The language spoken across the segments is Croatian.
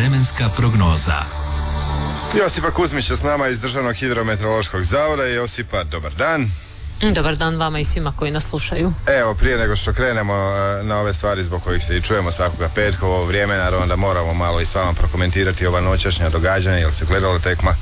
vremenska prognoza. Josipa Kuzmić je s nama iz Državnog hidrometeorološkog zavoda. Josipa, dobar dan. Dobar dan vama i svima koji nas slušaju. Evo, prije nego što krenemo na ove stvari zbog kojih se i čujemo svakoga petka u ovo vrijeme, naravno da moramo malo i s vama prokomentirati ova noćašnja događanja. Jel se gledala tekma?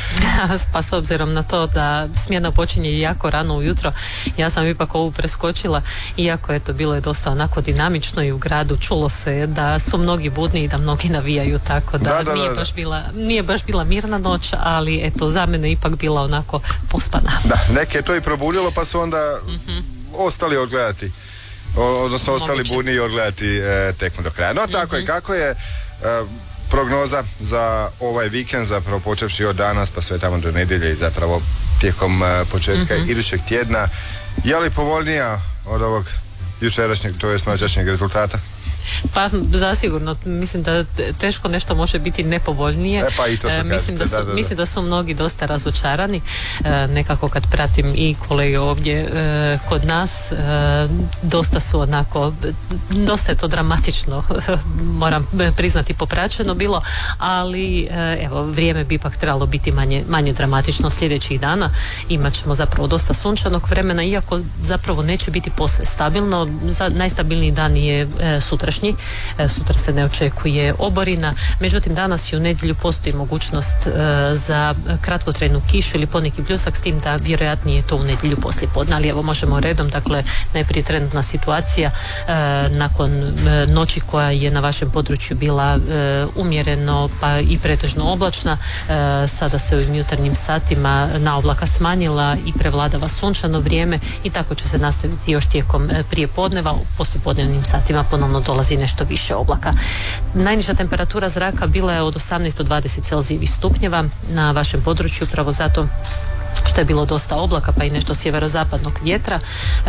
Pa s obzirom na to da smjena počinje jako rano ujutro, ja sam ipak ovu preskočila, iako je to bilo je dosta onako dinamično i u gradu čulo se da su mnogi budni i da mnogi navijaju, tako da, nije baš bila mirna noć, ali eto, za mene ipak bila onako pospana. Da, neke je to i probudilo, pa su onda ostali odgledati, odnosno ostali budni i odgledati tekmu do kraja. No tako je, kako je prognoza za ovaj vikend, zapravo počevši od danas pa sve tamo do nedjelje i zapravo tijekom početka idućeg tjedna, je li povoljnija od ovog jučerašnjeg, to jest noćašnjeg rezultata? Pa zasigurno, mislim da teško nešto može biti nepovoljnije. Pa i to mislim da su mnogi dosta razočarani. Nekako kad pratim i kolege ovdje kod nas, dosta su onako, dosta je to dramatično, moram priznati, popraćeno bilo, ali evo, vrijeme bi ipak trebalo biti manje dramatično sljedećih dana. Imat ćemo zapravo dosta sunčanog vremena, iako zapravo neće biti posve stabilno. Najstabilniji dan je sutrašnji. Sutra se ne očekuje oborina, međutim danas i u nedjelju postoji mogućnost za kratkotrajnu kišu ili poneki pljusak, s tim da vjerojatnije to u nedjelju poslijepodne, ali evo možemo redom. Dakle, najprije trenutna situacija nakon noći koja je na vašem području bila umjereno pa i pretežno oblačna, sada se u jutarnjim satima na oblaka smanjila i prevladava sunčano vrijeme i tako će se nastaviti još tijekom prijepodneva. U poslijepodnevnim satima ponovno dolazi nešto više oblaka. Najniža temperatura zraka bila je od 18 do 20 Celzijevih stupnjeva na vašem području, upravo zato što je bilo dosta oblaka pa i nešto sjeverozapadnog vjetra,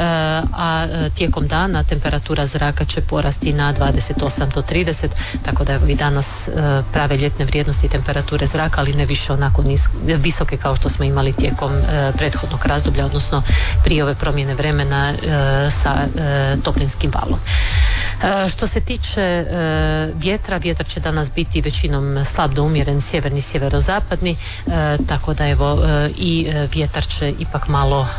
a tijekom dana temperatura zraka će porasti na 28 do 30, tako da evo i danas prave ljetne vrijednosti temperature zraka, ali ne više onako visoke kao što smo imali tijekom prethodnog razdoblja, odnosno prije ove promjene vremena sa toplinskim valom. Što se tiče vjetra, vjetar će danas biti većinom slab do umjeren sjeverni, sjeverozapadni, tako da evo i vjetar će ipak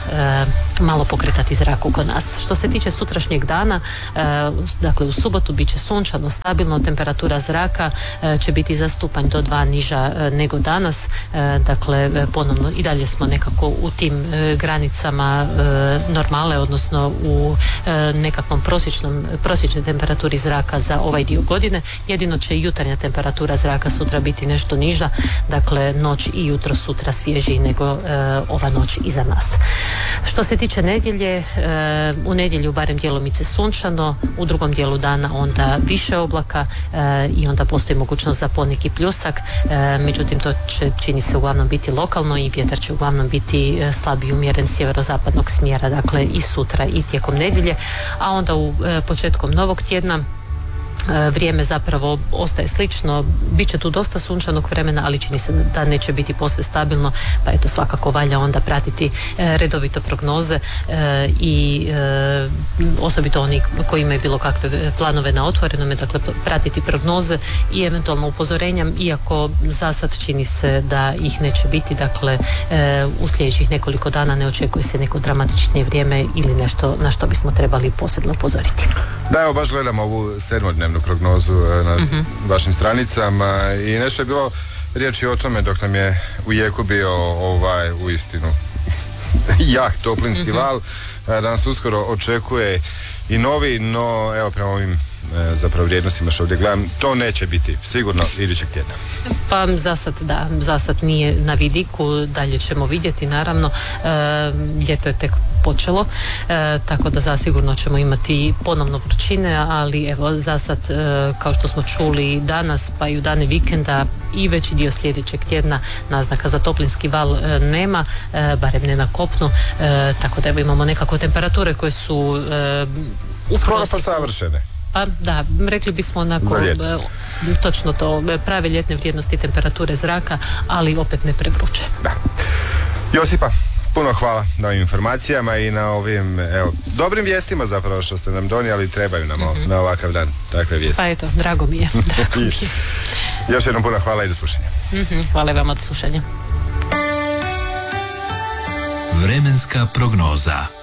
malo pokretati zrak oko nas. Što se tiče sutrašnjeg dana, dakle u subotu bit će sunčano, stabilno, temperatura zraka će biti za stupanj do 2 niža nego danas, dakle ponovno i dalje smo nekako u tim granicama normale, odnosno u nekakvom prosječnoj temperaturi zraka za ovaj dio godine. Jedino će i jutarnja temperatura zraka sutra biti nešto niža, dakle noć i jutro sutra svježiji nego ova noć iza nas. Što se tiče nedjelje, u nedjelju barem djelomice sunčano, u drugom dijelu dana onda više oblaka i onda postoji mogućnost za poneki pljusak, međutim to će, čini se, uglavnom biti lokalno i vjetar će uglavnom biti slab i umjeren sjeverozapadnog smjera, dakle i sutra i tijekom nedjelje, a onda u početkom novog tjedna vrijeme zapravo ostaje slično, bit će tu dosta sunčanog vremena, ali čini se da neće biti posve stabilno, pa eto svakako valja onda pratiti redovito prognoze i osobito oni koji imaju bilo kakve planove na otvorenome, dakle pratiti prognoze i eventualno upozorenja, iako za sad čini se da ih neće biti, dakle u sljedećih nekoliko dana ne očekuje se neko dramatičnije vrijeme ili nešto na što bismo trebali posebno upozoriti. Da, evo baš gledam ovu sedmodnevnu prognozu na vašim stranicama i nešto je bilo riječi o tome dok nam je u jeku bio uistinu jak toplinski val, da nas uskoro očekuje i novi, no evo prema ovim zapravo vrijednostima što ovdje gledam, to neće biti sigurno idućeg tjedna. Pa za sad nije na vidiku, dalje ćemo vidjeti naravno, ljeto je tek počelo, tako da zasigurno ćemo imati ponovno vrućine, ali evo za sad, kao što smo čuli danas pa i u dane vikenda i veći dio sljedećeg tjedna naznaka za toplinski val nema, barem ne na kopnu, tako da evo imamo nekako temperature koje su skoro pa savršene. Pa da, rekli bismo onako točno to, prave ljetne vrijednosti temperature zraka, ali opet ne prevruće. Da. Josipa, puno hvala na ovim informacijama i na ovim dobrim vijestima zapravo što ste nam donijeli, trebaju nam na ovakav dan takve vijesti. Pa eto, drago mi je. Još jednom puno hvala i do slušanja. Hvala i vama, do slušanja. Vremenska prognoza.